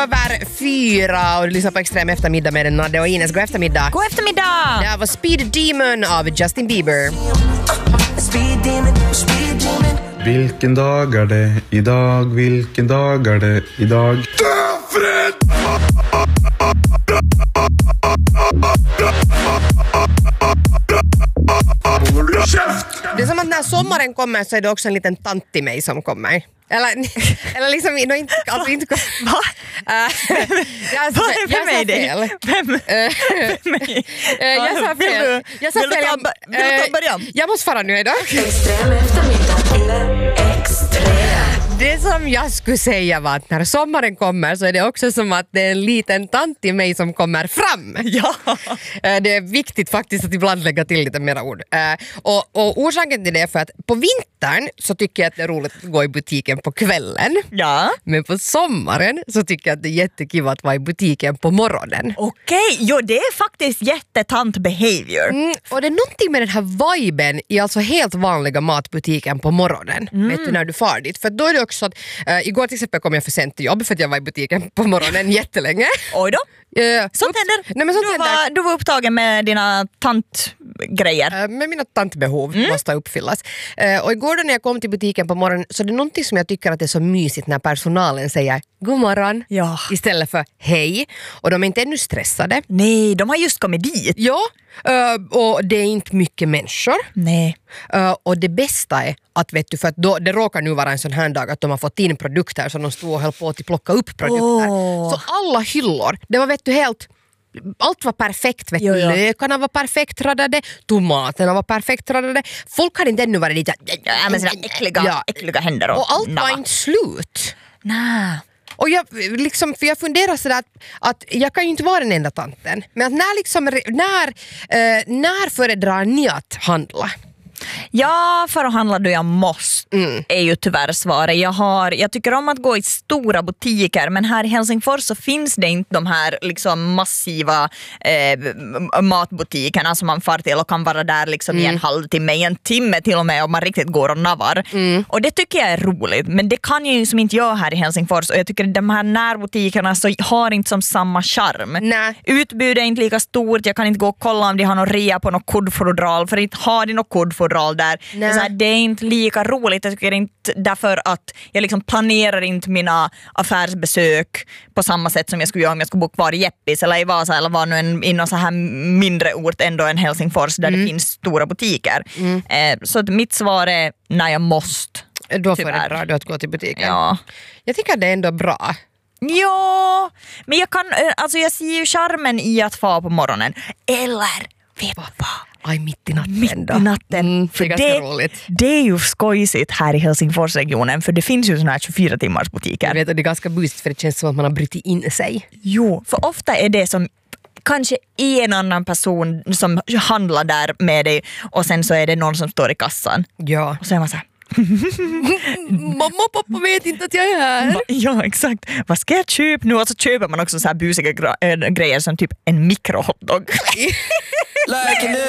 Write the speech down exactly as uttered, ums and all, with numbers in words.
över fyra och du lyssnar på Extrem eftermiddag med Nadde och Ines. God eftermiddag. God eftermiddag. Det här var Speed Demon av Justin Bieber. Vilken dag är det idag? Vilken dag är det idag? Döfred! Det är som att när sommaren kommer så är det också en liten tant i mig som kommer. Eller, eller liksom no, inte, alltså inte Va? Uh, jag sa fel. Vem är det? Vem? Uh, Vem är det? Jag sa fel. Jag sa vill fel. Du ta, vill du ta början? Jag måste fara nu idag. Extrem eftermiddag eller extrem. Det som jag skulle säga var att när sommaren kommer så är det också som att det är en liten tant i mig som kommer fram. Ja. Det är viktigt faktiskt att ibland lägga till lite mera ord. Och, och orsaken till det är för att på vintern så tycker jag att det är roligt att gå i butiken på kvällen. Ja. Men på sommaren så tycker jag att det är jättekul att vara i butiken på morgonen. Okej, jo det är faktiskt jättetant behavior. Mm, och det är någonting med den här viben i alltså helt vanliga matbutiken på morgonen. Mm. Vet du när du far dit? För då är det också att äh, igår till exempel kom jag för sent till jobb för att jag var i butiken på morgonen jättelänge. Oj då. Uh, Sånt händer. Nej, men sånt du, händer. var, du var upptagen med dina tantgrejer. Uh, med mina tantbehov mm. måste uppfyllas. Uh, och igår då när jag kom till butiken på morgonen så det är någonting som jag tycker att det är så mysigt när personalen säger god morgon ja. istället för hej. Och de är inte ännu stressade. Nej, de har just kommit dit. Ja, uh, och det är inte mycket människor. Nej. Uh, och det bästa är att vet du, för att då, det råkar nu vara en sån här dag att de har fått in produkter så de stod och höll på att plocka upp produkter. Oh. Så alla hyllor, det var vet du helt allt var perfekt, vet jo, du. jo. Lökarna var perfekt radade, tomaterna var perfekt radade. Folk hade inte ännu varit lite ja, men sådana äckliga, ja. äckliga händer och, och allt nava. var inte slut. Nej. Och jag, liksom, för jag funderar sådär att, att jag kan ju inte vara den enda tanten. Men att när, liksom, när, eh, när föredrar ni att handla? Ja, för att handla då jag måste mm. är ju tyvärr svaret. Jag, har, jag tycker om att gå i stora butiker men här i Helsingfors så finns det inte de här liksom massiva eh, matbutikerna som man far till och kan vara där liksom mm. i en halvtimme, i en timme till och med om man riktigt går och navar. Mm. Och det tycker jag är roligt men det kan jag ju som inte göra här i Helsingfors och jag tycker att de här närbutikerna så har inte som samma charm. Nej. Utbudet är inte lika stort, jag kan inte gå och kolla om de har någon rea på något kodfodral för inte har de något kodfodral där. Det är, så här, det är inte lika roligt. Jag tycker inte därför att jag liksom planerar inte mina affärsbesök på samma sätt som jag skulle göra om jag skulle bo kvar i Jeppis eller i Vasa eller var nu en, i någon så här mindre ort ändå än Helsingfors där mm. det finns stora butiker. Mm. Eh, så att mitt svar är när jag måste. Då föredrar du att gå till butiken. Ja. Jag tycker att det är ändå bra. Ja, men jag kan alltså jag ser ju charmen i att få på morgonen. Eller vet du vad? Aj, mitt i natten. Mitt i natten. Mm, för det, det, roligt. det är ju skojsigt här i Helsingforsregionen för det finns ju såna här tjugofyra timmars butiker. Jag vet att det är ganska boost för det känns som att man har brutit in sig. Jo, för ofta är det som kanske en annan person som handlar där med dig och sen så är det någon som står i kassan. Ja. Och så är man så här mamma och pappa vet inte att jag är här. Ja, exakt. Vad ska jag köpa nu? Och så köper man också så här busiga gra- äh, grejer som typ en mikrohotdog. Like